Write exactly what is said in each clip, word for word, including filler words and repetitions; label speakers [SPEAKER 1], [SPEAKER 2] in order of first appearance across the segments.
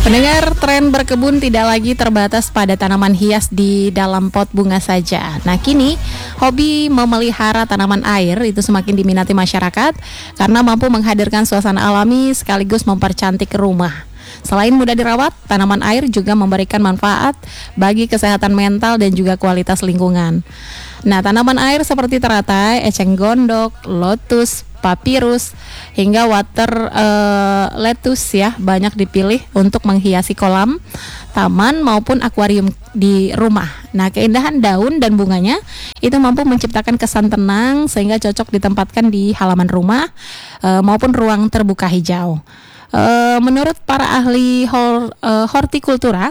[SPEAKER 1] Pendengar, tren berkebun tidak lagi terbatas pada tanaman hias di dalam pot bunga saja. Nah, kini hobi memelihara tanaman air itu semakin diminati masyarakat karena mampu menghadirkan suasana alami sekaligus mempercantik rumah. Selain mudah dirawat, tanaman air juga memberikan manfaat bagi kesehatan mental dan juga kualitas lingkungan. Nah, tanaman air seperti teratai, eceng gondok, lotus, papirus, hingga water uh, lettuce ya banyak dipilih untuk menghiasi kolam, taman maupun akuarium di rumah. Nah, keindahan daun dan bunganya itu mampu menciptakan kesan tenang sehingga cocok ditempatkan di halaman rumah uh, maupun ruang terbuka hijau. Uh, menurut para ahli hor, uh, hortikultura,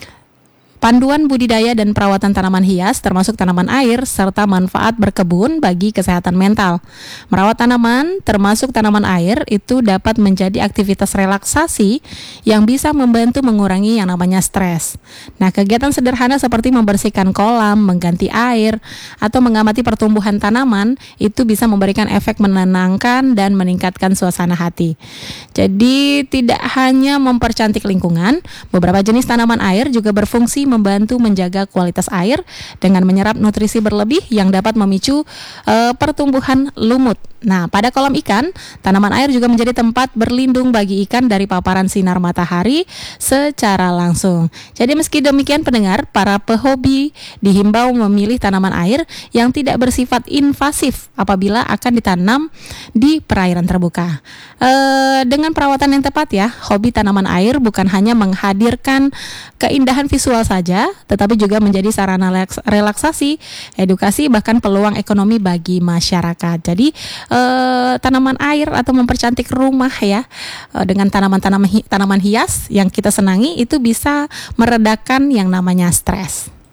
[SPEAKER 1] panduan budidaya dan perawatan tanaman hias termasuk tanaman air serta manfaat berkebun bagi kesehatan mental. Merawat tanaman termasuk tanaman air itu dapat menjadi aktivitas relaksasi yang bisa membantu mengurangi yang namanya stres. Nah, kegiatan sederhana seperti membersihkan kolam, mengganti air, atau mengamati pertumbuhan tanaman itu bisa memberikan efek menenangkan dan meningkatkan suasana hati. Jadi tidak hanya mempercantik lingkungan, beberapa jenis tanaman air juga berfungsi membantu menjaga kualitas air dengan menyerap nutrisi berlebih yang dapat memicu uh, pertumbuhan lumut. Nah, pada kolam ikan, tanaman air juga menjadi tempat berlindung bagi ikan dari paparan sinar matahari secara langsung. Jadi meski demikian pendengar, para pehobi dihimbau memilih tanaman air yang tidak bersifat invasif apabila akan ditanam di perairan terbuka. E, dengan perawatan yang tepat ya, hobi tanaman air bukan hanya menghadirkan keindahan visual saja, tetapi juga menjadi sarana relaksasi, edukasi, bahkan peluang ekonomi bagi masyarakat. Jadi Uh, tanaman air atau mempercantik rumah ya uh, dengan tanaman-tanaman hi- tanaman hias yang kita senangi itu bisa meredakan yang namanya stres.